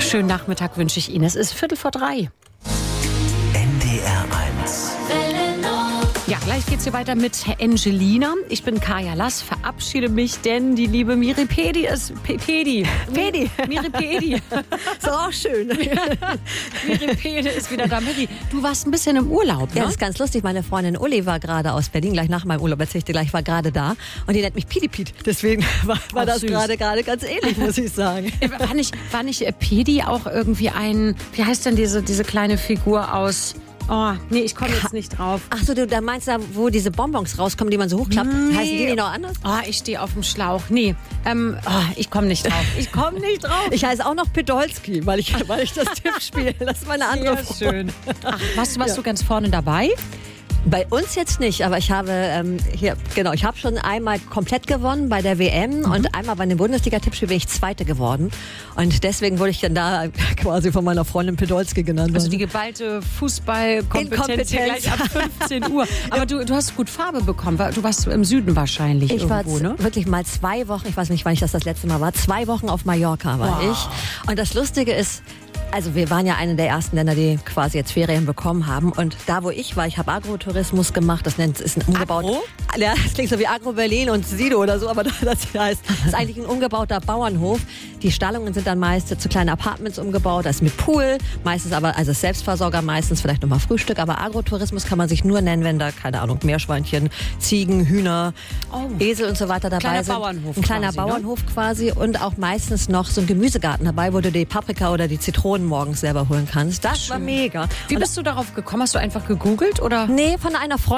Schönen Nachmittag wünsche ich Ihnen. Es ist 2:45. NDR 1. Ja, gleich geht's hier weiter mit Angelina. Ich bin Kaya Lass, verabschiede mich, denn die liebe Miri Pedi ist... Miri Pedi. Ist auch schön. Miri Pedi ist wieder da. Miri, du warst ein bisschen im Urlaub, ne? Ja, das ist ganz lustig. Meine Freundin Uli war gerade aus Berlin, gleich nach meinem Urlaub, erzähl ich dir gleich, war gerade da. Und die nennt mich Pidi Piet. Deswegen war das gerade ganz ähnlich, muss ich sagen. War nicht Pedi auch irgendwie ein... Wie heißt denn diese kleine Figur aus... Oh, nee, ich komme jetzt nicht drauf. Ach so, du da meinst da, wo diese Bonbons rauskommen, die man so hochklappt? Nee. Heißen die noch anders? Oh, ich stehe auf dem Schlauch. Nee, ich komme nicht drauf. Ich heiße auch noch Podolski, weil ich das Tippspiel. Das ist meine andere Sehr Freundin. schön. Ach, warst du ganz vorne dabei? Bei uns jetzt nicht, aber ich habe ich habe schon einmal komplett gewonnen bei der WM und einmal bei dem Bundesliga-Tippspiel bin ich Zweite geworden. Und deswegen wurde ich dann da quasi von meiner Freundin Podolski genannt. Also die geballte Fußballkompetenz hier gleich ab 15 Uhr. Aber du hast gut Farbe bekommen. Du warst im Süden wahrscheinlich Ich irgendwo, war ne? wirklich mal 2 Wochen, ich weiß nicht, wann ich das letzte Mal war, 2 Wochen auf Mallorca war ich. Und das Lustige ist, also wir waren ja eine der ersten Länder, die quasi jetzt Ferien bekommen haben. Und da, wo ich war, ich habe Agrotourismus gemacht. Das ist ein umgebaut. Agro? Ja, das klingt so wie Agro Berlin und Sido oder so, aber das ist eigentlich ein umgebauter Bauernhof. Die Stallungen sind dann meist zu kleinen Apartments umgebaut. Das ist mit Pool, meistens aber, also Selbstversorger meistens, vielleicht nochmal Frühstück. Aber Agrotourismus kann man sich nur nennen, wenn da, keine Ahnung, Meerschweinchen, Ziegen, Hühner, Esel und so weiter dabei sind. Bauernhof ein kleiner quasi, Bauernhof quasi und auch meistens noch so ein Gemüsegarten dabei, wo du die Paprika oder die Zitronen morgens selber holen kannst. Das war mega. Wie bist du darauf gekommen? Hast du einfach gegoogelt oder? Nee, von einer Freundin.